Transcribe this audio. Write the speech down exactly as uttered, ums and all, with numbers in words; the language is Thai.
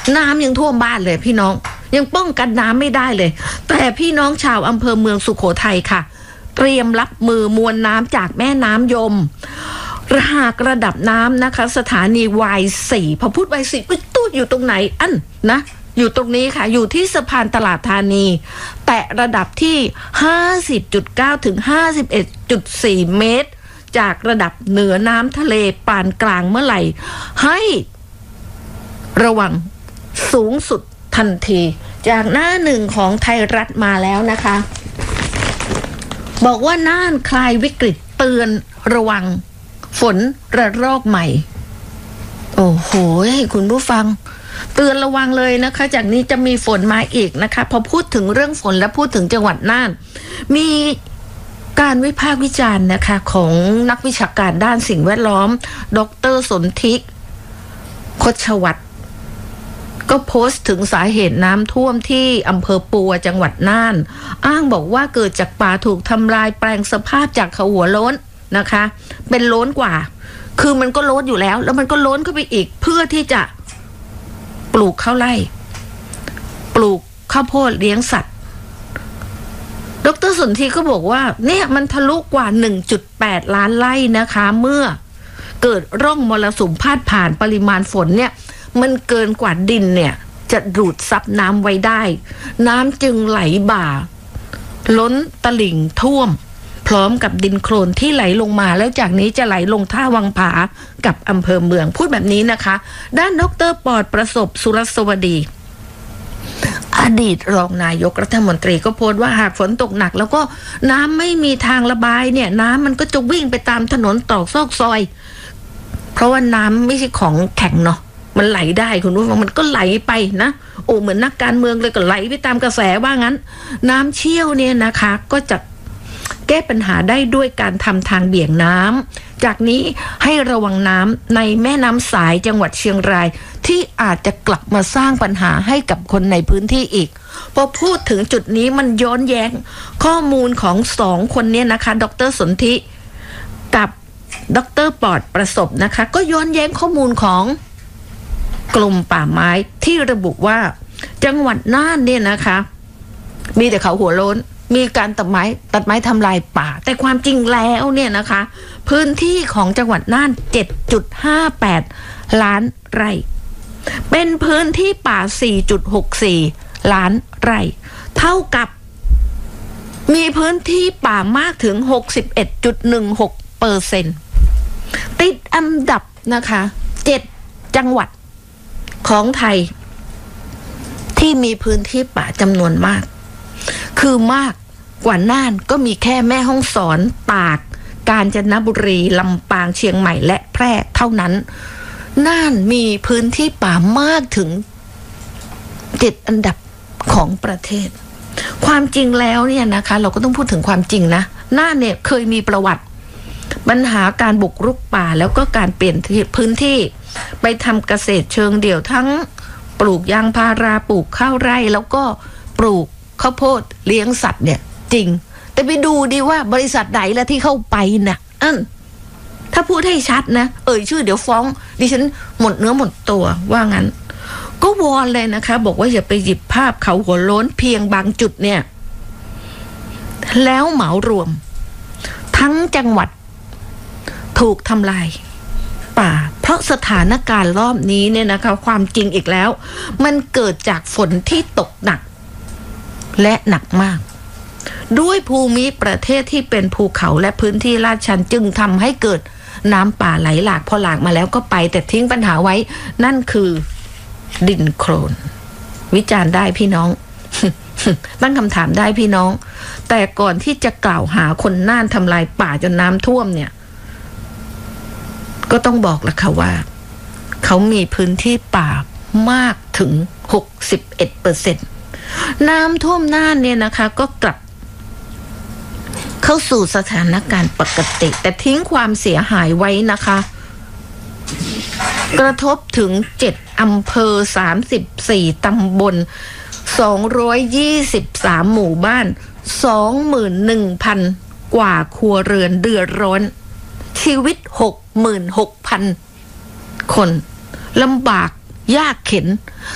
น้ำยังท่วมบ้านเลยพี่น้องยังป้องกันน้ำไม่ได้เลยแต่พี่น้องชาวอำเภอเมืองสุโขทัยค่ะเตรียมรับมือมวลน้ำจากแม่น้ำยมหากระดับน้ำนะคะสถานีวายสี่พอพูดวายสี่ตู้อยู่ตรงไหนอันนะอยู่ตรงนี้ค่ะอยู่ที่สะพานตลาดธานีแตะระดับที่ ห้าสิบจุดเก้า ถึง ห้าสิบเอ็ดจุดสี่ เมตรจากระดับเหนือน้ำทะเลปานกลางเมื่อไหร่ให้ระวังสูงสุดทันทีจากหน้าหนึ่งของไทยรัฐมาแล้วนะคะบอกว่าน่านคลายวิกฤตเตือนระวังฝนระลอกใหม่โอ้โหคุณผู้ฟังเตือนระวังเลยนะคะจากนี้จะมีฝนมาอีกนะคะพอพูดถึงเรื่องฝนและพูดถึงจังหวัดน่านมีการวิพากษ์วิจารณ์นะคะของนักวิชาการด้านสิ่งแวดล้อมดร.สนธิคชวัตรก็โพสต์ถึงสาเหตุน้ำท่วมที่อำเภอปัวจังหวัดน่านอ้างบอกว่าเกิดจากป่าถูกทำลายแปลงสภาพจากเขาหัวโล้นนะคะเป็นโล้นกว่าคือมันก็โล้นอยู่แล้วแล้วมันก็โล้นเข้าไปอีกเพื่อที่จะปลูกข้าวไร่ปลูกข้าวโพดเลี้ยงสัตว์ดร.สนธิก็บอกว่าเนี่ยมันทะลุกว่า หนึ่งจุดแปด ล้านไร่นะคะเมื่อเกิดร่องมรสุมพาดผ่านปริมาณฝนเนี่ยมันเกินกว่าดินเนี่ยจะดูดซับน้ำไว้ได้น้ำจึงไหลบ่าล้นตลิ่งท่วมพร้อมกับดินโคลนที่ไหลลงมาแล้วจากนี้จะไหลลงท่าวังผากับอำเภอเมืองพูดแบบนี้นะคะด้านดร.ปอดประสบสุรสวดีอดีตรองนายกรัฐมนตรีก็โพสต์ว่าหากฝนตกหนักแล้วก็น้ำไม่มีทางระบายเนี่ยน้ำมันก็จะวิ่งไปตามถนนตรอกซอกซอยเพราะว่าน้ำไม่ใช่ของแข็งเนาะมันไหลได้คุณผู้ฟังมันก็ไหลไปนะโอ้เหมือนนักการเมืองเลยก็ไหลไปตามกระแสว่างั้นน้ำเชี่ยวเนี่ยนะคะก็จะแก้ปัญหาได้ด้วยการทำทางเบี่ยงน้ำจากนี้ให้ระวังน้ำในแม่น้ำสายจังหวัดเชียงรายที่อาจจะกลับมาสร้างปัญหาให้กับคนในพื้นที่อีกพอพูดถึงจุดนี้มันย้อนแย้งข้อมูลของสองคนนี้นะคะดร.สนธิกับดร.ปอดประสบนะคะก็ย้อนแย้งข้อมูลของกรมป่าไม้ที่ระบุว่าจังหวัดน่านเนี่ยนะคะมีแต่เขาหัวโล้นมีการตัดไม้ตัดไม้ทำลายป่าแต่ความจริงแล้วเนี่ยนะคะพื้นที่ของจังหวัดน่าน เจ็ดจุดห้าแปด ล้านไร่เป็นพื้นที่ป่า สี่จุดหกสี่ ล้านไร่เท่ากับมีพื้นที่ป่ามากถึง หกสิบเอ็ดจุดหนึ่งหกเปอร์เซ็นต์ ติดอันดับนะคะเจ็ดจังหวัดของไทยที่มีพื้นที่ป่าจำนวนมากคือมากกว่าน่านก็มีแค่แม่ฮ่องสอนตากกาญจนบุรีลำปางเชียงใหม่และแพร่เท่านั้นน่านมีพื้นที่ป่ามากถึงเจ็ดอันดับของประเทศความจริงแล้วเนี่ยนะคะเราก็ต้องพูดถึงความจริงนะน่านเนี่ยเคยมีประวัติปัญหาการบุกรุกป่าแล้วก็การเปลี่ยนพื้นที่ไปทำเกษตรเชิงเดี่ยวทั้งปลูกยางพาราปลูกข้าวไร่แล้วก็ปลูกข้าวโพดเลี้ยงสัตว์เนี่ยจริงแต่ไปดูดีว่าบริษัทไหนละที่เข้าไปนะอันถ้าพูดให้ชัดนะเอ่ยชื่อเดี๋ยวฟ้องดิฉันหมดเนื้อหมดตัวว่างั้นก็วอนเลยนะคะบอกว่าอย่าไปหยิบภาพเขาหัวโล้นเพียงบางจุดเนี่ยแล้วเหมารวมทั้งจังหวัดถูกทำลายป่าเพราะสถานการณ์รอบนี้เนี่ยนะคะความจริงอีกแล้วมันเกิดจากฝนที่ตกหนักและหนักมากด้วยภูมิประเทศที่เป็นภูเขาและพื้นที่ลาดชันจึงทำให้เกิดน้ำป่าไหลหลากพอหลากมาแล้วก็ไปแต่ทิ้งปัญหาไว้นั่นคือดินโคลนวิจารณ์ได้พี่น้อง ตั้งคำถามได้พี่น้องแต่ก่อนที่จะกล่าวหาคนน่านทำลายป่าจนน้ำท่วมเนี่ยก็ต้องบอกละค่ะว่าเขามีพื้นที่ป่ามากถึง หกสิบเอ็ดเปอร์เซ็นต์ น้ำท่วมน่านเนี่ยนะคะก็กลับเข้าสู่สถานการณ์ปกติแต่ทิ้งความเสียหายไว้นะคะกระทบถึงเจ็ดอำเภอสามสิบสี่ตำบลสองร้อยยี่สิบสามหมู่บ้าน สองหมื่นหนึ่งพัน กว่าครัวเรือนเดือดร้อนชีวิต หกหมื่นหกพัน คนลำบากยากเข็ญ